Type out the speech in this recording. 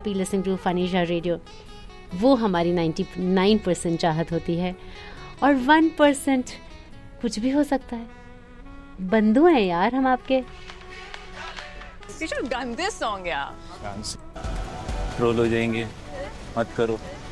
Happy listening to फनीशा radio, वो हमारी 99% चाहत होती है। और 1% कुछ भी हो सकता है। बंधु हैं यार हम आपके। गंदे सॉन्ग यार, ट्रोल हो जाएंगे, मत करो।